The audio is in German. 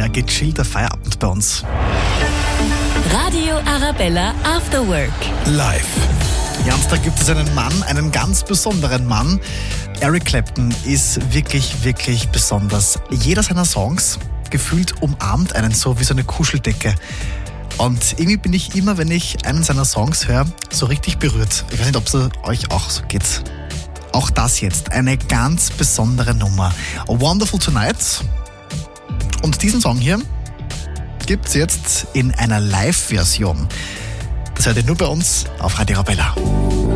gechillter Feierabend bei uns. Radio Arabella After Work. Live. Ja, und da gibt es einen Mann, einen ganz besonderen Mann. Eric Clapton ist wirklich, wirklich besonders. Jeder seiner Songs gefühlt umarmt einen so wie so eine Kuscheldecke. Und irgendwie bin ich immer, wenn ich einen seiner Songs höre, so richtig berührt. Ich weiß nicht, ob es euch auch so geht. Auch das jetzt, eine ganz besondere Nummer. Wonderful Tonight. Und diesen Song hier gibt's jetzt in einer Live-Version. Das hört ihr nur bei uns auf Radio Arabella.